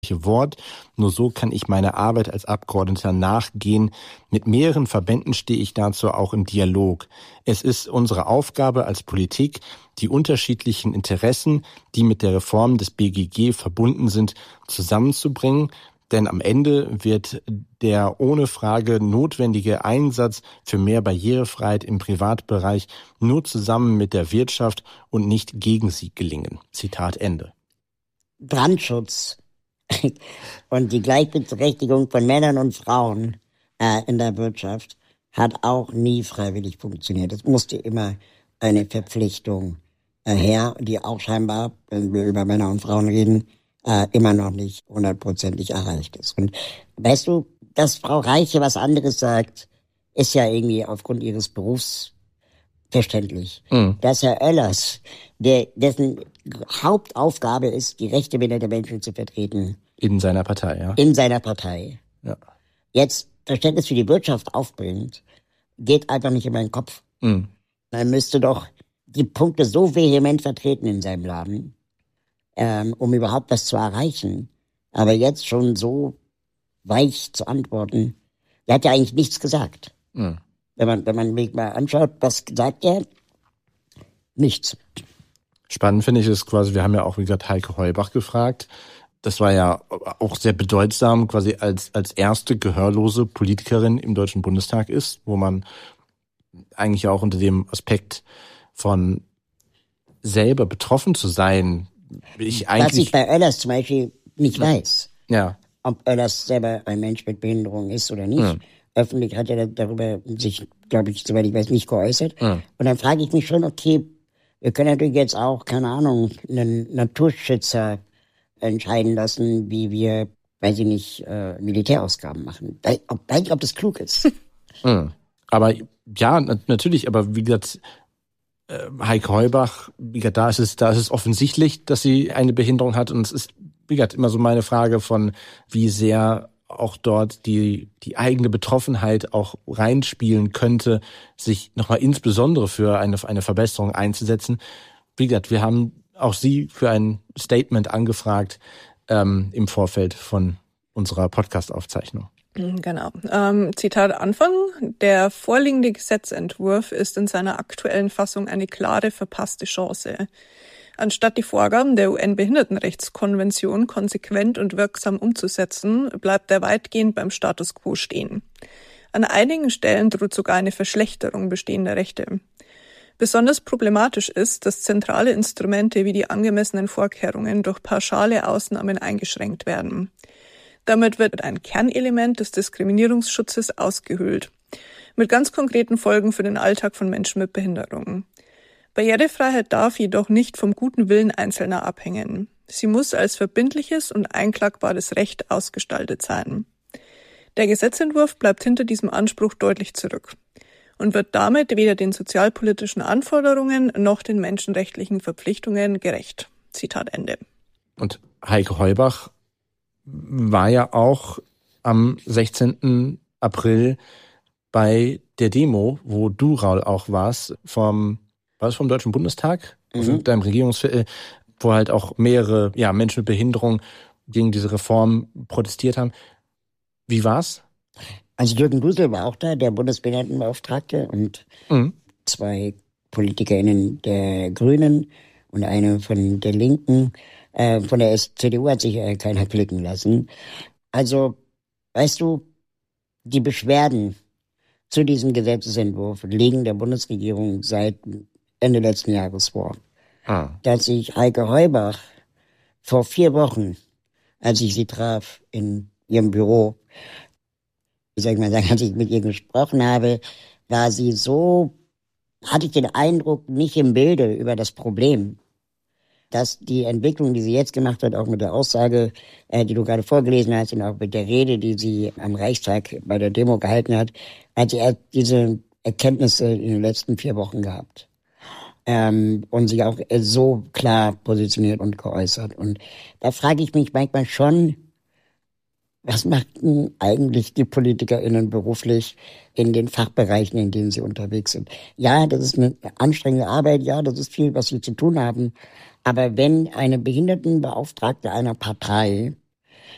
Wort. Nur so kann ich meiner Arbeit als Abgeordneter nachgehen. Mit mehreren Verbänden stehe ich dazu auch im Dialog. Es ist unsere Aufgabe als Politik, die unterschiedlichen Interessen, die mit der Reform des BGG verbunden sind, zusammenzubringen. Denn am Ende wird der ohne Frage notwendige Einsatz für mehr Barrierefreiheit im Privatbereich nur zusammen mit der Wirtschaft und nicht gegen sie gelingen. Zitat Ende. Brandschutz und die Gleichberechtigung von Männern und Frauen in der Wirtschaft hat auch nie freiwillig funktioniert. Es musste immer eine Verpflichtung her, die auch scheinbar, wenn wir über Männer und Frauen reden, immer noch nicht 100%ig erreicht ist. Und weißt du, dass Frau Reiche was anderes sagt, ist ja irgendwie aufgrund ihres Berufs verständlich. Dass Herr Oellers, dessen Hauptaufgabe ist, die Rechte behinderter Menschen zu vertreten. In seiner Partei, ja. In seiner Partei. Ja. Jetzt Verständnis für die Wirtschaft aufbringt, geht einfach nicht in meinen Kopf. Man müsste doch die Punkte so vehement vertreten in seinem Laden, um überhaupt was zu erreichen. Aber jetzt schon so weich zu antworten. Er hat ja eigentlich nichts gesagt. Wenn man mich mal anschaut, was sagt er? Nichts. Spannend finde ich es quasi, wir haben ja auch, wie gesagt, Heike Heubach gefragt. Das war ja auch sehr bedeutsam, quasi als erste gehörlose Politikerin im Deutschen Bundestag ist, wo man eigentlich auch unter dem Aspekt von selber betroffen zu sein, was ich bei Oellers zum Beispiel nicht weiß. Ja. Ob Oellers selber ein Mensch mit Behinderung ist oder nicht. Öffentlich hat er darüber sich, glaube ich, soweit ich weiß, nicht geäußert. Und dann frage ich mich schon, okay, wir können natürlich jetzt auch, keine Ahnung, einen Naturschützer entscheiden lassen, wie wir, weiß ich nicht, Militärausgaben machen. Ob das klug ist. Aber ja, natürlich, aber wie gesagt, Heike Heubach, wie gesagt, da ist es offensichtlich, dass sie eine Behinderung hat, und es ist, wie gesagt, immer so meine Frage von, wie sehr auch dort die eigene Betroffenheit auch reinspielen könnte, sich nochmal insbesondere für eine Verbesserung einzusetzen. Wie gesagt, wir haben auch Sie für ein Statement angefragt im Vorfeld von unserer Podcast-Aufzeichnung. Genau. Zitat Anfang. Der vorliegende Gesetzentwurf ist in seiner aktuellen Fassung eine klare verpasste Chance. Anstatt die Vorgaben der UN-Behindertenrechtskonvention konsequent und wirksam umzusetzen, bleibt er weitgehend beim Status quo stehen. An einigen Stellen droht sogar eine Verschlechterung bestehender Rechte. Besonders problematisch ist, dass zentrale Instrumente wie die angemessenen Vorkehrungen durch pauschale Ausnahmen eingeschränkt werden. Damit wird ein Kernelement des Diskriminierungsschutzes ausgehöhlt, mit ganz konkreten Folgen für den Alltag von Menschen mit Behinderungen. Barrierefreiheit darf jedoch nicht vom guten Willen Einzelner abhängen. Sie muss als verbindliches und einklagbares Recht ausgestaltet sein. Der Gesetzentwurf bleibt hinter diesem Anspruch deutlich zurück und wird damit weder den sozialpolitischen Anforderungen noch den menschenrechtlichen Verpflichtungen gerecht. Zitat Ende. Und Heike Heubach war ja auch am 16. April bei der Demo, wo du, Raul, auch warst, vom Deutschen Bundestag, von deinem Regierungsviertel, wo halt auch mehrere Menschen mit Behinderung gegen diese Reform protestiert haben. Wie war's? Also Jürgen Dusel war auch da, der Bundesbehindertenbeauftragte, und 2 PolitikerInnen der Grünen und eine von der Linken. Von der CDU hat sich keiner klicken lassen. Also, weißt du, die Beschwerden zu diesem Gesetzesentwurf liegen der Bundesregierung seit Ende letzten Jahres vor. Dass sich Heike Heubach vor 4 Wochen, als ich sie traf in ihrem Büro, wie soll ich mal sagen, als ich mit ihr gesprochen habe, war sie so, hatte ich den Eindruck, nicht im Bilde über das Problem, dass die Entwicklung, die sie jetzt gemacht hat, auch mit der Aussage, die du gerade vorgelesen hast, und auch mit der Rede, die sie am Reichstag bei der Demo gehalten hat sie erst diese Erkenntnisse in den letzten 4 Wochen gehabt. Und sich auch so klar positioniert und geäußert. Und da frage ich mich manchmal schon, was machten eigentlich die PolitikerInnen beruflich in den Fachbereichen, in denen sie unterwegs sind? Ja, das ist eine anstrengende Arbeit, ja, das ist viel, was sie zu tun haben. Aber wenn eine Behindertenbeauftragte einer Partei